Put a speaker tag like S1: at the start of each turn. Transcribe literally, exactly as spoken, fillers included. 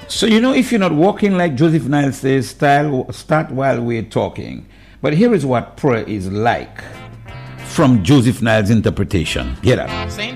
S1: So, you know, if you're not walking like Joseph Niles says, style, start while we're talking. But here is what prayer is like from Joseph Niles' interpretation. Get up.
S2: Saint